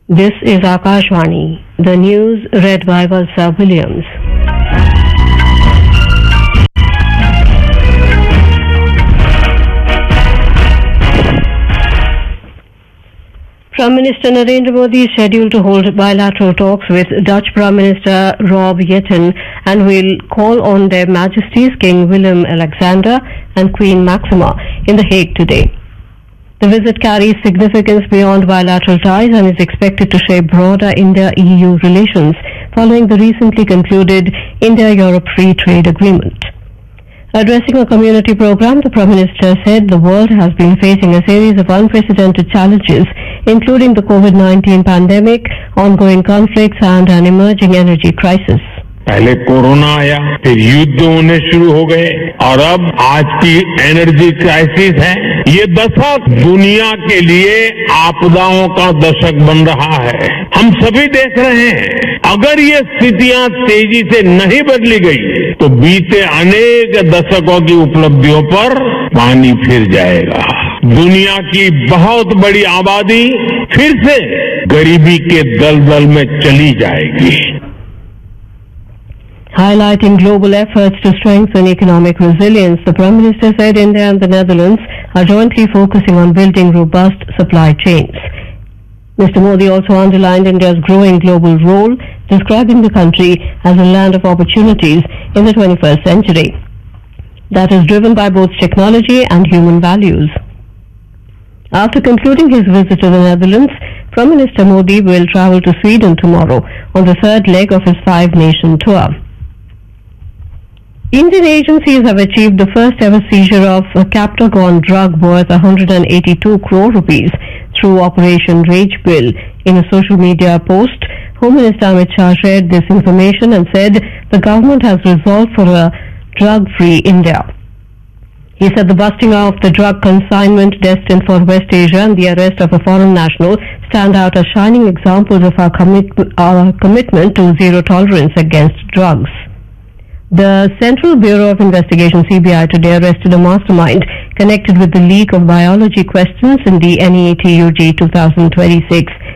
This is Akashvani. The news read by Valsa Williams. Prime Minister Narendra Modi is scheduled to hold bilateral talks with Dutch Prime Minister Rob Jetten and will call on Their Majesties King Willem-Alexander and Queen Maxima in The Hague today. The visit carries significance beyond bilateral ties and is expected to shape broader India-EU relations following the recently concluded India-Europe Free Trade Agreement. Addressing a community program, the Prime Minister said the world has been facing a series of unprecedented challenges, including the COVID-19 pandemic, ongoing conflicts and an emerging energy crisis. पहले corona आया, फिर युद्ध होने शुरू हो गए और अब आज की एनर्जी क्राइसिस है। ये दशक दुनिया के लिए आपदाओं का दशक बन रहा है। हम सभी देख रहे हैं, अगर ये स्थितियां तेजी से नहीं बदली गई तो बीते अनेक दशकों की उपलब्धियों पर पानी फिर जाएगा। दुनिया की बहुत बड़ी आबादी फिर से गरीबी के दलदल में चली जाएगी। Highlighting global efforts to strengthen economic resilience, the Prime Minister said India and the Netherlands are jointly focusing on building robust supply chains. Mr. Modi also underlined India's growing global role, describing the country as a land of opportunities in the 21st century that is driven by both technology and human values. After concluding his visit to the Netherlands, Prime Minister Modi will travel to Sweden tomorrow on the third leg of his five-nation tour. Indian agencies have achieved the first ever seizure of a Captagon drug worth 182 crore rupees through Operation Rage Bill. In a social media post, Home Minister Amit Shah shared this information and said the government has resolved for a drug-free India. He said the busting of the drug consignment destined for West Asia and the arrest of a foreign national stand out as shining examples of our commitment to zero tolerance against drugs. The Central Bureau of Investigation (CBI) today arrested a mastermind connected with the leak of biology questions in the NET UG 2026